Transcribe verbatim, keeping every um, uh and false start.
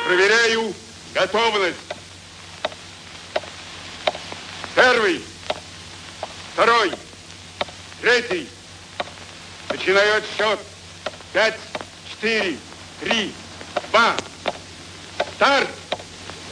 Проверяю готовность. Первый, второй, третий. Начинаю отсчет. Пять, четыре, три, два. Старт!